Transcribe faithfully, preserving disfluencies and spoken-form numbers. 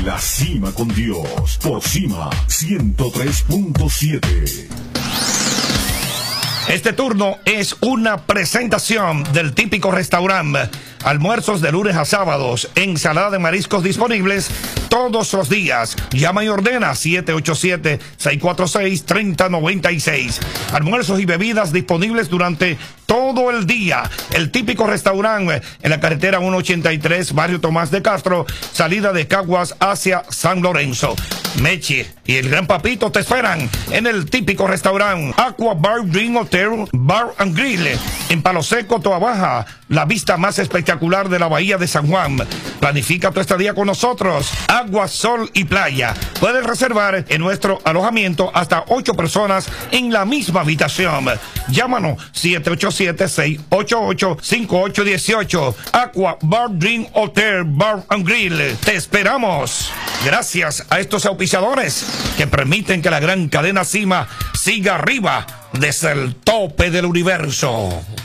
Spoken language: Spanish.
En la cima con Dios, por Cima ciento tres punto siete. Este turno es una presentación del Típico Restaurante. Almuerzos de lunes a sábados, ensalada de mariscos disponibles todos los días. Llama y ordena siete ocho siete, seis cuatro seis, tres cero nueve seis. Almuerzos y bebidas disponibles durante todo el día. El Típico Restaurante en la carretera ciento ochenta y tres, barrio Tomás de Castro, salida de Caguas hacia San Lorenzo. Meche y el Gran Papito te esperan en el Típico Restaurante. Aqua Bar Dream Hotel Bar and Grill en Palo Seco, Toa Baja, la vista más espectacular de la bahía de San Juan. Planifica tu estadía con nosotros. Agua, sol y playa. Puedes reservar en nuestro alojamiento hasta ocho personas en la misma habitación. Llámanos siete ocho siete, seis ocho ocho, cinco ocho uno ocho. Aqua Bar Dream Hotel Bar and Grill. Te esperamos. Gracias a estos auspiciadores que permiten que la gran cadena Cima siga arriba desde el tope del universo.